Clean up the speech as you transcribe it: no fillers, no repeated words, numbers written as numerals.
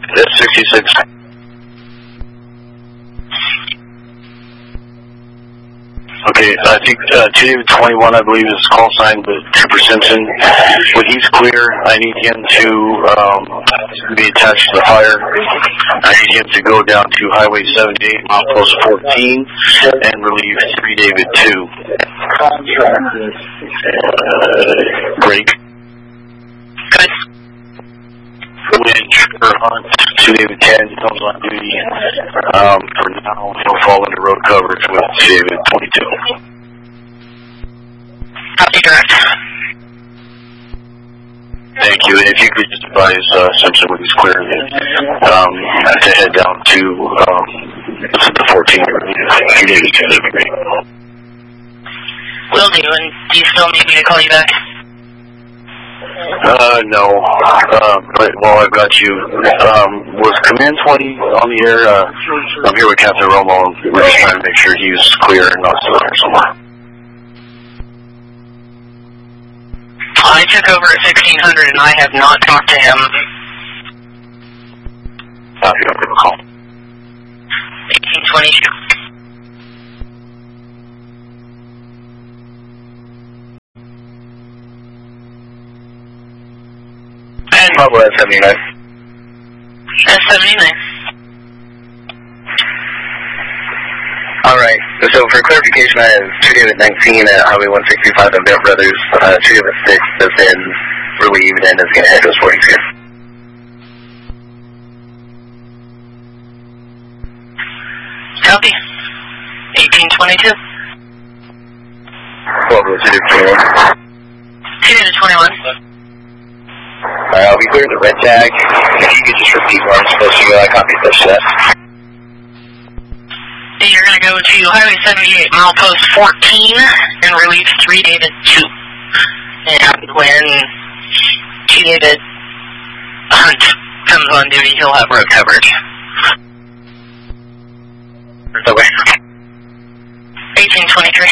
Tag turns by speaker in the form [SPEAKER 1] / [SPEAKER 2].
[SPEAKER 1] That's 66. Okay, I think 221, I believe, is call sign, but Trooper Simpson, when he's clear, I need him to be attached to the fire. I need him to go down to Highway 78, milepost 14, and relieve 3 David 2. Break.
[SPEAKER 2] Good.
[SPEAKER 1] When Trooper Hunt, 2 David 10, comes on duty, for now, he'll fall into road coverage with 2 David 22.
[SPEAKER 2] Copy, direct.
[SPEAKER 1] Thank you. And if you could just advise Simpson when he's clear to head down to the 14 area. 2 David 10, that'd be great.
[SPEAKER 2] Will do, and do you still need me to call you back?
[SPEAKER 1] No. But while I've got you, was Command 20 on the air? I'm here with Captain Romo. We're just trying to make sure he's clear and not still there somewhere.
[SPEAKER 2] I took over at 1600 and I have not talked to him.
[SPEAKER 1] If you don't give a call.
[SPEAKER 2] 1822.
[SPEAKER 1] Pablo S79.
[SPEAKER 2] S79.
[SPEAKER 3] Alright, so for clarification, I have 2 David 19 at Highway 165 and Bent Brothers. 2 David 6 has been relieved and is going to head to his 42.
[SPEAKER 2] Copy. 1822.
[SPEAKER 3] Well, 2 David 21.
[SPEAKER 2] 2 to 21.
[SPEAKER 3] Alright, I'll be clear the red tag. If you could just repeat where I'm supposed to go, I copy this set.
[SPEAKER 2] You're going to go to Highway 78, milepost 14, and relieve 3 David 2. And when 2 David Hunt comes on duty, he'll have road coverage.
[SPEAKER 3] Okay.
[SPEAKER 2] 1823.